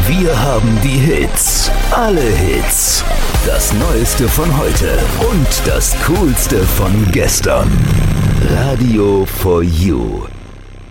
Wir haben die Hits. Alle Hits. Das Neueste von heute und das Coolste von gestern. Radio for You.